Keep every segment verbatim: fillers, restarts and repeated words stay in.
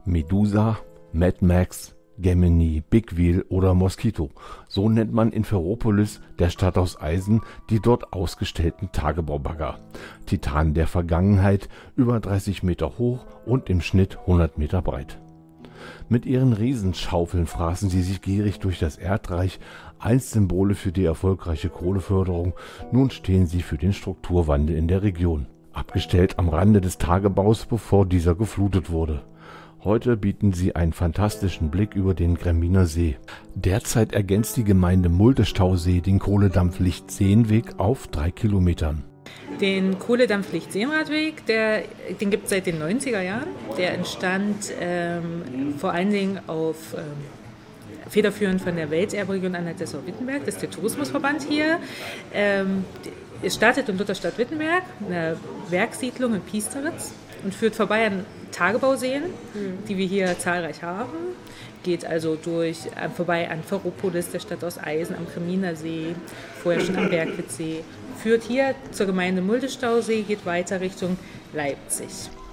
Medusa, Mad Max, Gemini, Big Wheel oder Mosquito. So nennt man in Ferropolis, der Stadt aus Eisen, die dort ausgestellten Tagebaubagger. Titanen der Vergangenheit, über dreißig Meter hoch und im Schnitt hundert Meter breit. Mit ihren Riesenschaufeln fraßen sie sich gierig durch das Erdreich, einst Symbole für die erfolgreiche Kohleförderung, nun stehen sie für den Strukturwandel in der Region. Abgestellt am Rande des Tagebaus, bevor dieser geflutet wurde. Heute bieten sie einen fantastischen Blick über den Gremminer See. Derzeit ergänzt die Gemeinde Mulde-Stausee den Kohledampf-Licht-Seenweg auf drei Kilometern. Den Kohledampf-Licht-Seenradweg, der, den gibt es seit den neunziger Jahren. Der entstand ähm, vor allen Dingen auf ähm, federführend von der Welterberegion Anhalt-Dessau-Wittenberg, das ist der Tourismusverband hier. Ähm, es startet in Lutherstadt-Wittenberg, einer Werksiedlung in Piesteritz, und führt vorbei an Tagebauseen, die wir hier zahlreich haben. Geht also durch, äh, vorbei an Ferropolis, der Stadt aus Eisen, am Gremminer See, vorher schon am Bergwitzsee. Führt hier zur Gemeinde Mulde-Stausee, geht weiter Richtung Leipzig.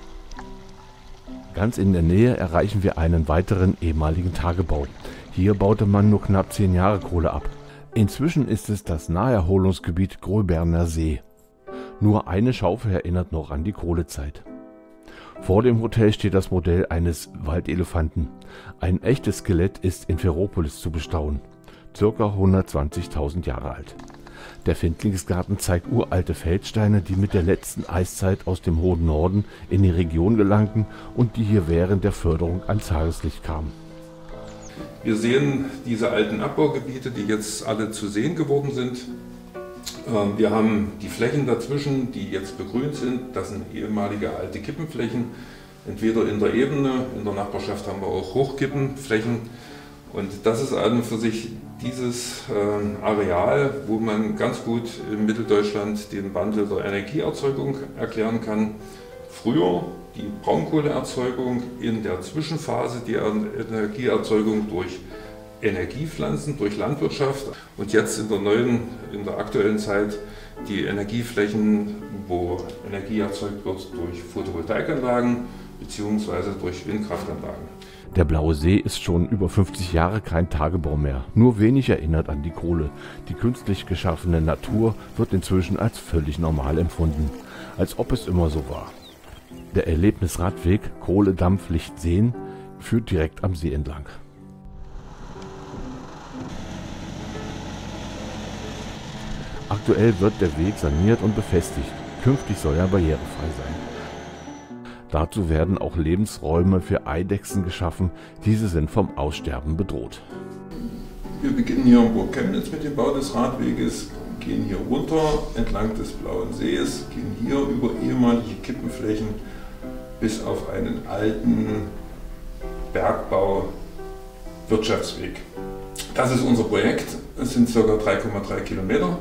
Ganz in der Nähe erreichen wir einen weiteren ehemaligen Tagebau. Hier baute man nur knapp zehn Jahre Kohle ab. Inzwischen ist es das Naherholungsgebiet Gröberner See. Nur eine Schaufel erinnert noch an die Kohlezeit. Vor dem Hotel steht das Modell eines Waldelefanten. Ein echtes Skelett ist in Ferropolis zu bestaunen, ca. hundertzwanzigtausend Jahre alt. Der Findlingsgarten zeigt uralte Feldsteine, die mit der letzten Eiszeit aus dem hohen Norden in die Region gelangten und die hier während der Förderung ans Tageslicht kamen. Wir sehen diese alten Abbaugebiete, die jetzt alle zu sehen geworden sind. Wir haben die Flächen dazwischen, die jetzt begrünt sind. Das sind ehemalige alte Kippenflächen, entweder in der Ebene, in der Nachbarschaft haben wir auch Hochkippenflächen. Und das ist an und für sich dieses Areal, wo man ganz gut in Mitteldeutschland den Wandel der Energieerzeugung erklären kann. Früher die Braunkohleerzeugung, in der Zwischenphase die Energieerzeugung durch Energiepflanzen, durch Landwirtschaft und jetzt in der neuen, in der aktuellen Zeit die Energieflächen, wo Energie erzeugt wird durch Photovoltaikanlagen bzw. durch Windkraftanlagen. Der Blaue See ist schon über fünfzig Jahre kein Tagebau mehr, nur wenig erinnert an die Kohle. Die künstlich geschaffene Natur wird inzwischen als völlig normal empfunden, als ob es immer so war. Der Erlebnisradweg Kohledampf-Licht-Seen führt direkt am See entlang. Aktuell wird der Weg saniert und befestigt. Künftig soll er barrierefrei sein. Dazu werden auch Lebensräume für Eidechsen geschaffen. Diese sind vom Aussterben bedroht. Wir beginnen hier in Burg Chemnitz mit dem Bau des Radweges, gehen hier runter entlang des Blauen Sees, gehen hier über ehemalige Kippenflächen bis auf einen alten Bergbau-Wirtschaftsweg. Das ist unser Projekt. Es sind ca. drei Komma drei Kilometer.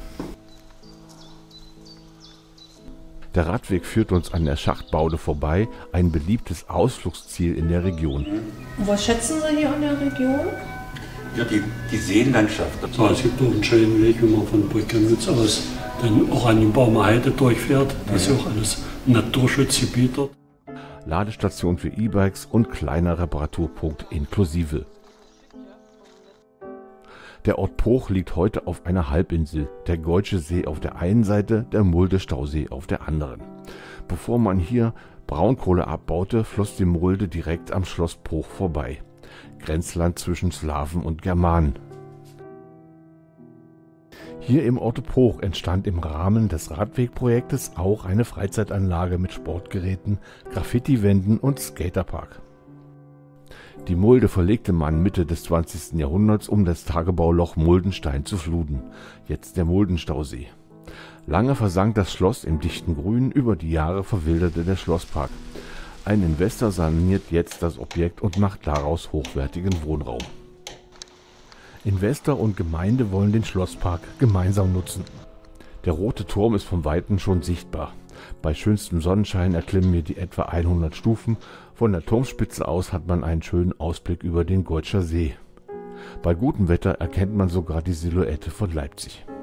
Der Radweg führt uns an der Schachtbaude vorbei, ein beliebtes Ausflugsziel in der Region. Was schätzen Sie hier an der Region? Ja, die, die Seenlandschaft. Ja, es gibt auch einen schönen Weg, wenn man von Burg Chemnitz aus dann auch an die Barmer Heide durchfährt. Das ist ja auch alles Naturschutzgebiet dort. Ladestation für E-Bikes und kleiner Reparaturpunkt inklusive. Der Ort Poch liegt heute auf einer Halbinsel, der Geutsche See auf der einen Seite, der Mulde-Stausee auf der anderen. Bevor man hier Braunkohle abbaute, floss die Mulde direkt am Schloss Poch vorbei. Grenzland zwischen Slawen und Germanen. Hier im Ort Poch entstand im Rahmen des Radwegprojektes auch eine Freizeitanlage mit Sportgeräten, Graffitiwänden und Skaterpark. Die Mulde verlegte man Mitte des zwanzigsten Jahrhunderts, um das Tagebauloch Muldenstein zu fluten, jetzt der Muldenstausee. Lange versank das Schloss im dichten Grün, über die Jahre verwilderte der Schlosspark. Ein Investor saniert jetzt das Objekt und macht daraus hochwertigen Wohnraum. Investor und Gemeinde wollen den Schlosspark gemeinsam nutzen. Der rote Turm ist von Weitem schon sichtbar. Bei schönstem Sonnenschein erklimmen wir die etwa hundert Stufen. Von der Turmspitze aus hat man einen schönen Ausblick über den Geutscher See. Bei gutem Wetter erkennt man sogar die Silhouette von Leipzig.